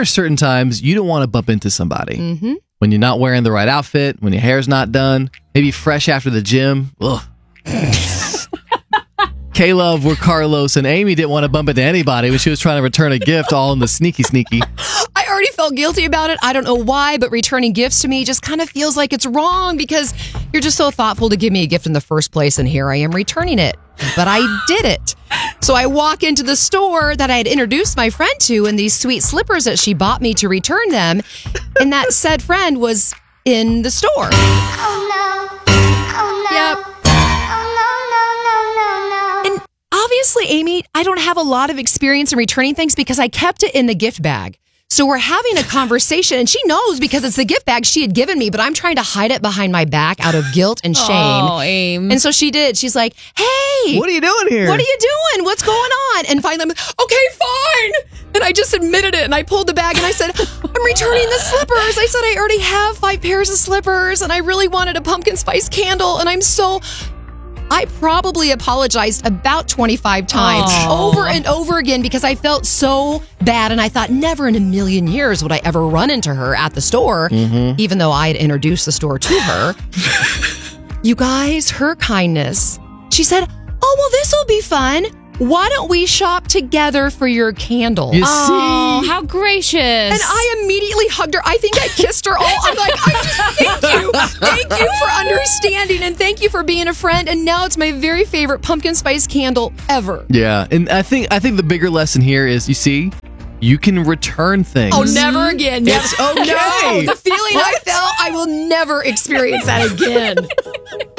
are certain times you don't want to bump into somebody. Mm-hmm. When you're not wearing the right outfit, when your hair's not done, maybe fresh after the gym. Ugh. K-Love, where Carlos and Amy didn't want to bump into anybody when she was trying to return a gift all in the sneaky. I already felt guilty about it. I don't know why, but returning gifts to me just kind of feels like it's wrong because you're just so thoughtful to give me a gift in the first place, and here I am returning it. But I did it. So I walk into the store that I had introduced my friend to and these sweet slippers that she bought me to return them, and that said friend was in the store. Oh no. Oh no. Yep. Oh no. And obviously, Amy, I don't have a lot of experience in returning things because I kept it in the gift bag. So we're having a conversation, and she knows because it's the gift bag she had given me, but I'm trying to hide it behind my back out of guilt and shame. Oh, Aim. And so she did. She's like, hey, What are you doing here? what are you doing? What's going on? And finally, I'm like, okay, fine. And I just admitted it, and I pulled the bag, and I said, I'm returning the slippers. I said I already have 5 pairs of slippers, and I really wanted a pumpkin spice candle, and I probably apologized about 25 times over and over again because I felt so bad, and I thought never in a million years would I ever run into her at the store, even though I had introduced the store to her. You guys, her kindness. She said, oh, well, this will be fun. Why don't we shop together for your candle? You Oh, see? how gracious. And I immediately hugged her. I think I kissed her. I'm like, thank you. Thank you for understanding, and thank you for being a friend. And now it's my very favorite pumpkin spice candle ever. Yeah, and I think the bigger lesson here is, you see, you can return things. Oh, never again. Never. It's okay. No, the feeling I felt, I will never experience that again.